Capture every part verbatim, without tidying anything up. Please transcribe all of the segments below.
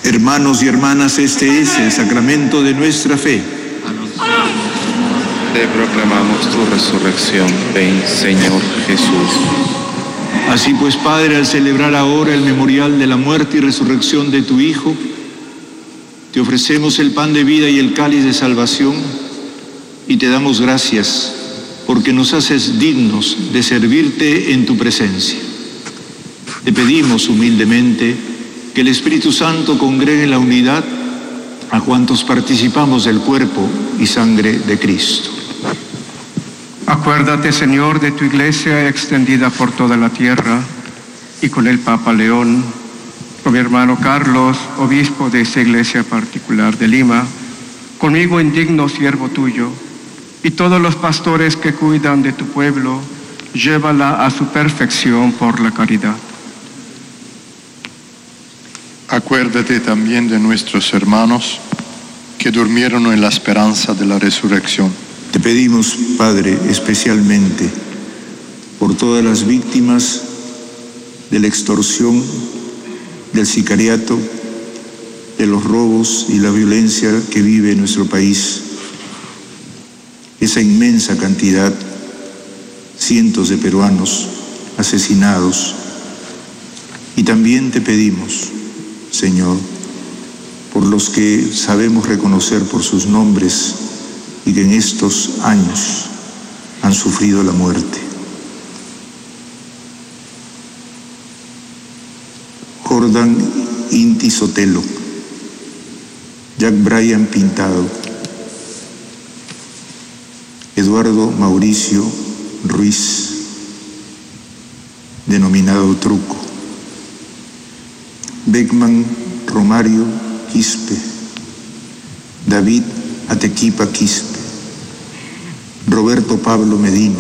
Hermanos y hermanas, este es el sacramento de nuestra fe. Te proclamamos tu resurrección. Ven, Señor Jesús. Así pues, Padre, al celebrar ahora el memorial de la muerte y resurrección de tu Hijo, te ofrecemos el pan de vida y el cáliz de salvación y te damos gracias porque nos haces dignos de servirte en tu presencia. Te pedimos humildemente que el Espíritu Santo congregue en la unidad a cuantos participamos del cuerpo y sangre de Cristo. Acuérdate, Señor, de tu iglesia extendida por toda la tierra y con el Papa León, con mi hermano Carlos, obispo de esta iglesia particular de Lima, conmigo indigno siervo tuyo, y todos los pastores que cuidan de tu pueblo, llévala a su perfección por la caridad. Acuérdate también de nuestros hermanos que durmieron en la esperanza de la resurrección. Te pedimos, Padre, especialmente por todas las víctimas de la extorsión, del sicariato, de los robos y la violencia que vive en nuestro país. Esa inmensa cantidad, cientos de peruanos asesinados. Y también te pedimos, Señor, por los que sabemos reconocer por sus nombres y que en estos años han sufrido la muerte. Jordan Inti Sotelo, Jack Brian Pintado, Eduardo Mauricio Ruiz, denominado Truco, Beckman Romario Quispe, David Atequipa Quispe, Roberto Pablo Medina,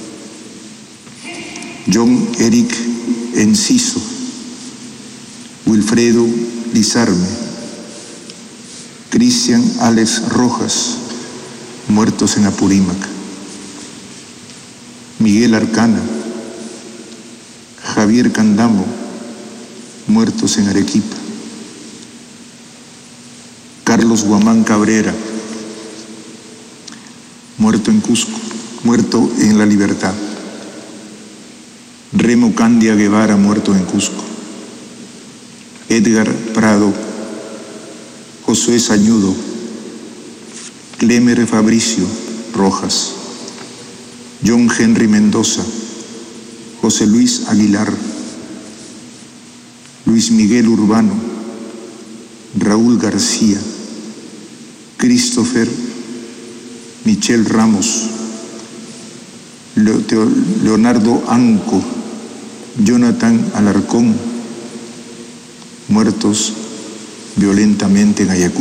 John Eric Enciso, Wilfredo Lizarme, Cristian Alex Rojas, muertos en Apurímac, Miguel Arcana, Javier Candamo, muertos en Arequipa, Carlos Guamán Cabrera, muerto en Cusco, muerto en La Libertad, Remo Candia Guevara, muerto en Cusco, Edgar Prado, Josué Sañudo, Clemer Fabricio Rojas, John Henry Mendoza, José Luis Aguilar, Luis Miguel Urbano, Raúl García, Christopher Michel Ramos, Leonardo Anco, Jonathan Alarcón, muertos violentamente en Ayacucho.